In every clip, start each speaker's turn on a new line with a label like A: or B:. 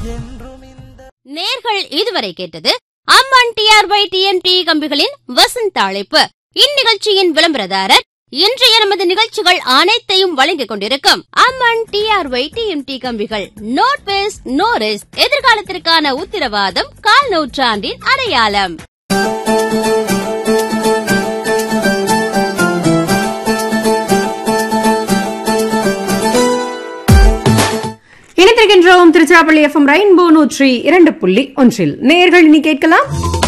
A: நேர்கள் இதுவரை கேட்டது அம்மன் டிஆர்ஒய் டிஎம்டி கம்பிகளின் வசந்த அழைப்பு. இந்நிகழ்ச்சியின் விளம்பரதாரர் இன்றைய நமது நிகழ்ச்சிகள் அனைத்தையும் வழங்கிக் கொண்டிருக்கும் அம்மன் டிஆர்ஒய் டிஎம்டி கம்பிகள். நோட் வேஸ்ட் நோ ரிஸ்க், எதிர்காலத்திற்கான உத்தரவாதம், கால் நூற்றாண்டின் அடையாளம்.
B: இணைந்திருக்கின்றோம் திருச்சிராப்பள்ளி FM ரெயின்போ 102.1. நேயர்கள் இனி கேட்கலாம்.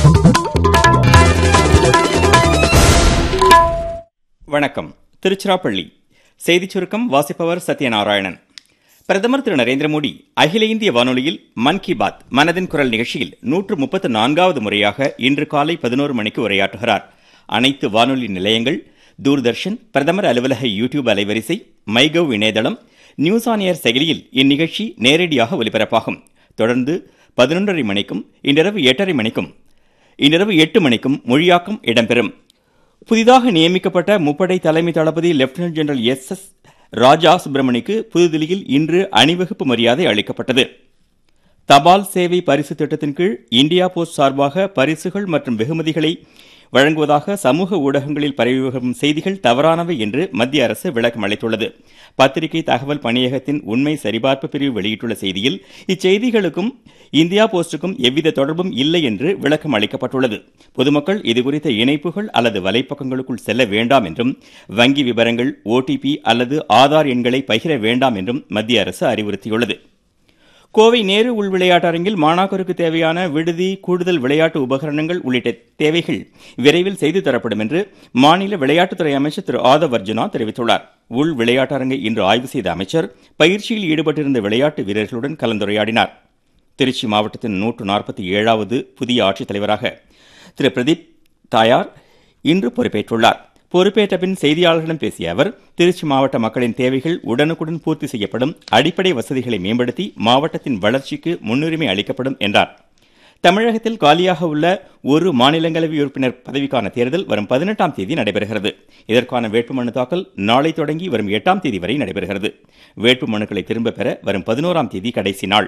C: வணக்கம். திருச்சிராப்பள்ளி செய்திச் சுருக்கம் வாசிப்பவர் சத்யநாராயணன். பிரதமர் திரு நரேந்திர மோடி அகில இந்திய வானொலியில் மன் கி பாத் மனதின் குரல் நிகழ்ச்சியில் 134வது முறையாக இன்று காலை 11 மணிக்கு உரையாற்றுகிறார். அனைத்து வானொலி நிலையங்கள், தூர்தர்ஷன், பிரதமர் அலுவலக யூடியூப் அலைவரிசை, மைகவ் இணையதளம், நியூஸ் ஆன் ஏர் செயலியில் இந்நிகழ்ச்சி நேரடியாக ஒலிபரப்பாகும். தொடர்ந்து 11:30 மணிக்கும் இன்றிரவு 8:30 மணிக்கும் இன்றிரவு 8 மணிக்கும் மொழியாக்கம் இடம்பெறும். புதிதாக நியமிக்கப்பட்ட முப்படை தலைமை தளபதி லெப்டினன்ட் ஜெனரல் SS ராஜா சுப்பிரமணிக்கு புதுதில்லியில் இன்று அணிவகுப்பு மரியாதை அளிக்கப்பட்டது. தபால் சேவை பரிசு திட்டத்தின் கீழ் இந்தியா போஸ்ட் சார்பாக பரிசுகள் மற்றும் வெகுமதிகளை வழங்குவதாக சமூக ஊடகங்களில் பரவி வரும் செய்திகள் தவறானவை என்று மத்திய அரசு விளக்கம் அளித்துள்ளது. பத்திரிகை தகவல் பணியகத்தின் உண்மை சரிபார்ப்பு பிரிவு வெளியிட்டுள்ள செய்தியில் இச்செய்திகளுக்கும் இந்தியா போஸ்டுக்கும் எவ்வித தொடர்பும் இல்லை என்று விளக்கம் அளிக்கப்பட்டுள்ளது. பொதுமக்கள் இதுகுறித்த இணைப்புகள் அல்லது வலைப்பக்கங்களுக்குள் செல்ல வேண்டாம் என்றும், வங்கி விவரங்கள், OTP அல்லது ஆதார் எண்களை பகிர வேண்டாம் என்றும் மத்திய அரசு அறிவுறுத்தியுள்ளது. கோவை நேரு உள் விளையாட்டரங்கில் மாணாக்கருக்கு தேவையான விடுதி, கூடுதல் விளையாட்டு உபகரணங்கள் உள்ளிட்ட தேவைகள் விரைவில் செய்து தரப்படும் என்று மாநில விளையாட்டுத்துறை அமைச்சர் திரு ஆதவ் அர்ஜுனா தெரிவித்துள்ளார். உள் விளையாட்டரங்கை இன்று ஆய்வு செய்த அமைச்சர் பயிற்சியில் ஈடுபட்டிருந்த விளையாட்டு வீரர்களுடன் கலந்துரையாடினார். திருச்சி மாவட்டத்தின் 147வது புதிய ஆட்சித்தலைவராக திரு பிரதீப் தாயார் இன்று பொறுப்பேற்றுள்ளார். பொறுப்பேற்ற பின் செய்தியாளர்களிடம் பேசிய அவர், திருச்சி மாவட்ட மக்களின் தேவைகள் உடனுக்குடன் பூர்த்தி செய்யப்படும், அடிப்படை வசதிகளை மேம்படுத்தி மாவட்டத்தின் வளர்ச்சிக்கு முன்னுரிமை அளிக்கப்படும் என்றார். தமிழகத்தில் காலியாக உள்ள ஒரு மாநிலங்களவை உறுப்பினர் பதவிக்கான தேர்தல் வரும் 18ஆம் தேதி நடைபெறுகிறது. இதற்கான வேட்புமனு தாக்கல் நாளை தொடங்கி வரும் 8ஆம் தேதி வரை நடைபெறுகிறது. வேட்புமனுக்களை திரும்பப் பெற வரும் 11ஆம் தேதி கடைசி நாள்.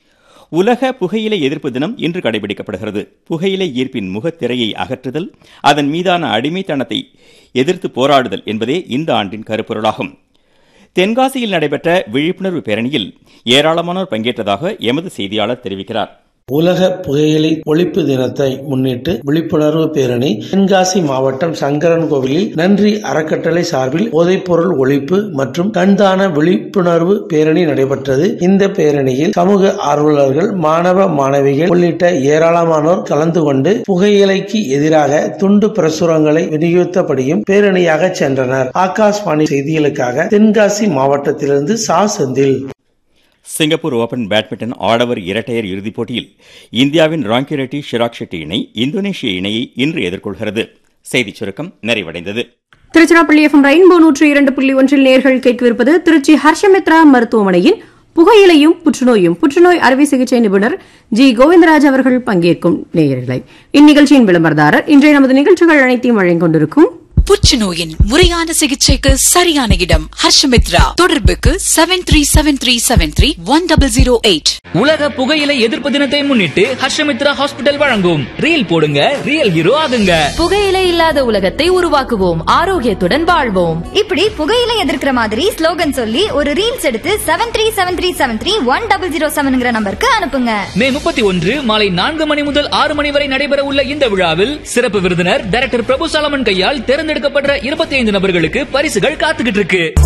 C: உலக புகையிலை எதிர்ப்பு தினம் இன்று கடைபிடிக்கப்படுகிறது. புகையிலை ஈர்ப்பின் முகத்திரையை அகற்றுதல், அதன் மீதான அடிமைத்தனத்தை எதிர்த்து போராடுதல் என்பதே இந்த ஆண்டின் கருப்பொருளாகும். தென்காசியில் நடைபெற்ற விழிப்புணர்வு பேரணியில் ஏராளமானோர் பங்கேற்றதாக எமது செய்தியாளர் தெரிவிக்கிறார்.
D: உலக புகையிலை ஒழிப்பு தினத்தை முன்னிட்டு விழிப்புணர்வு பேரணி தென்காசி மாவட்டம் சங்கரன் கோவிலில் நன்றி அறக்கட்டளை சார்பில் போதைப்பொருள் ஒழிப்பு மற்றும் கண்தான விழிப்புணர்வு பேரணி நடைபெற்றது. இந்த பேரணியில் சமூக ஆர்வலர்கள், மாணவ மாணவிகள் உள்ளிட்ட ஏராளமானோர் கலந்து கொண்டு புகையிலைக்கு எதிராக துண்டு பிரசுரங்களை விநியோகித்தபடியும் பேரணியாக சென்றனர். ஆகாஷ்வாணி செய்திகளுக்காக தென்காசி மாவட்டத்திலிருந்து செந்தில்.
C: சிங்கப்பூர் ஓபன் பேட்மிண்டன் ஆடவர் இரட்டையர் இறுதிப் போட்டியில் இந்தியாவின் ராங்கி ரெட்டி ஷிராக் ஷெட்டி இணை இந்தோனேஷிய இணையை இன்று எதிர்கொள்கிறது. செய்திச் சுருக்கம் நிறைவடைந்தது.
B: திருச்சிராப்பள்ளி FM ரெயின்போ 102.1 நேயர்கள் கேட்கவிருப்பது திருச்சி ஹர்ஷமித்ரா மருத்துவமனையின் புகையிலையும் புற்றுநோயும் புற்றுநோய் அறுவை சிகிச்சை நிபுணர் G. கோவிந்தராஜ் அவர்கள் பங்கேற்கும் நேயர்களை. இந்நிகழ்ச்சியின் விளம்பரதாரர் இன்றைய நமது நிகழ்ச்சிகள் அனைத்தையும் வழங்கிக் கொண்டிருக்கும்
E: புற்றுநோயின் முறையான சிகிச்சைக்கு சரியான இடம் ஹர்ஷமித்ரா. தொடர்புக்கு 7373731008.
F: உலக புகையிலை எதிர்ப்பு தினத்தை முன்னிட்டு ஹர்ஷமித்ரா ஹாஸ்பிட்டல் வழங்கும் ரீல் போடுங்க, ரியல் ஹீரோ ஆகுங்க.
G: புகையிலை இல்லாத உலகத்தை உருவாக்குவோம், ஆரோக்கியத்துடன் வாழ்வோம்.
H: இப்படி புகையிலை எதிர்க்கிற மாதிரி ஸ்லோகன் சொல்லி ஒரு ரீல்ஸ் எடுத்து 7373731007 நம்பருக்கு அனுப்புங்க.
F: மே 31 மாலை 4 மணி முதல் 6 மணி வரை நடைபெற உள்ள இந்த விழாவில் சிறப்பு விருந்தினர் டைரக்டர் பிரபு சாலமன் கையால் தேர்ந்தெடுக்கப்பட்ட 25 நபர்களுக்கு பரிசுகள் காத்துக்கிட்டு இருக்கு.